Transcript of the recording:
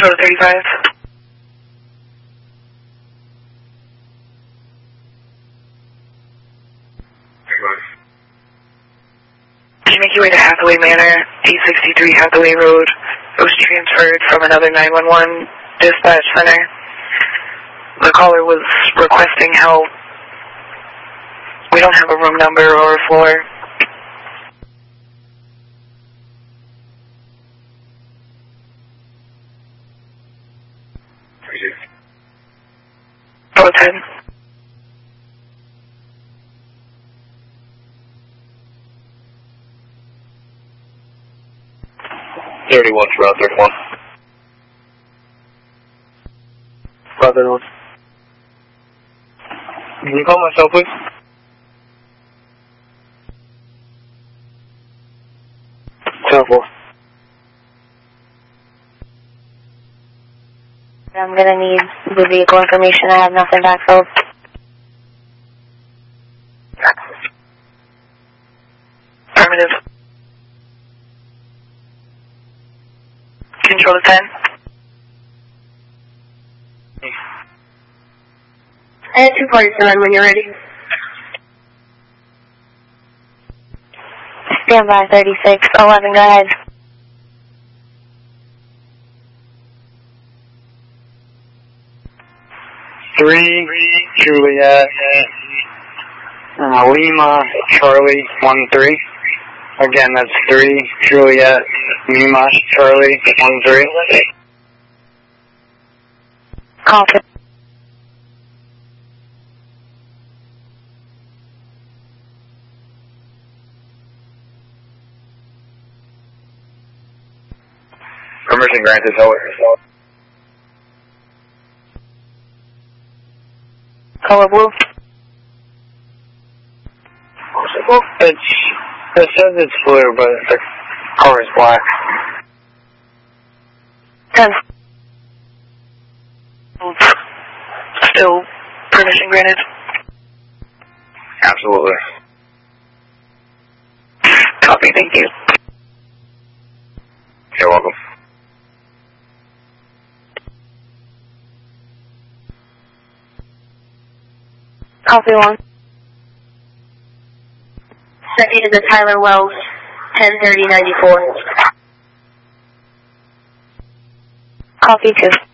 Control to 35. Can you make your way to Hathaway Manor, 863 Hathaway Road? It was transferred from another 911 dispatch center. The caller was requesting help. We don't have a room number or a floor. Go ahead. Route 31. Route 31. Can you call myself, please? Terrible. I'm gonna need the vehicle information. I have nothing backfilled. Affirmative. Control to 10. And 247 when you're ready. Stand by 3611, go ahead. Three Juliet Lima Charlie 13. Again, that's 3 Juliet Lima Charlie 13. Copy. Permission granted, Color blue. It says it's blue, but the color is black. 10. Still permission granted? Absolutely. Copy, thank you. You're welcome. Copy 1. Second is a Tyler Wells, 103094. Copy 2.